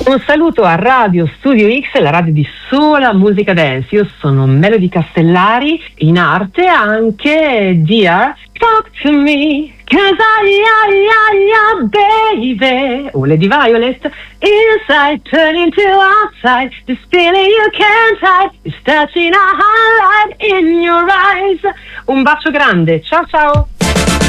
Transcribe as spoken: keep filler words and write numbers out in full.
Un saluto a Radio Studio X, la radio di sola musica dance. Io sono Melody Castellari, in arte anche Dear Talk to Me, cause I, I, I, I, baby. O Lady Violet, inside turn into outside, this feeling you can't hide, is touching a highlight in your eyes. Un bacio grande, ciao ciao.